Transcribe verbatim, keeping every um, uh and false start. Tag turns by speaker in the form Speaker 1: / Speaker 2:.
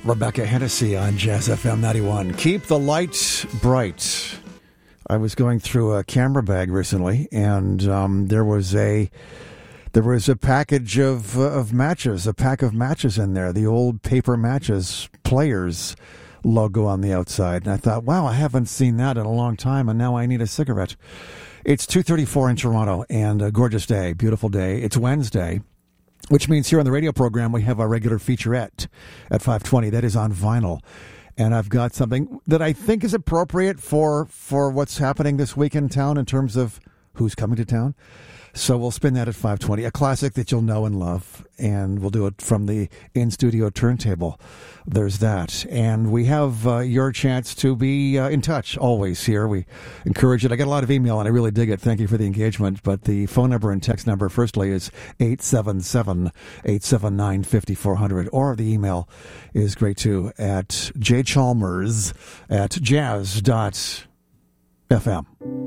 Speaker 1: Rebecca Hennessy on Jazz F M ninety-one. Keep the light bright. I was going through a camera bag recently, and um, there was a there was a package of uh, of matches, a pack of matches in there. The old paper matches, Players logo on the outside, and I thought, wow, I haven't seen that in a long time, and now I need a cigarette. It's two thirty-four in Toronto, and a gorgeous day, beautiful day. It's Wednesday, which means here on the radio program we have our regular featurette at five twenty. That is on vinyl. And I've got something that I think is appropriate for, for what's happening this week in town in terms of who's coming to town. So we'll spin that at five twenty, a classic that you'll know and love, and we'll do it from the in-studio turntable. There's that. And we have uh, your chance to be uh, in touch always here. We encourage it. I got a lot of email, and I really dig it. Thank you for the engagement. But the phone number and text number, firstly, is eight seven seven, eight seven nine, five four zero zero, or the email is great, too, at jchalmers at jazz dot f m.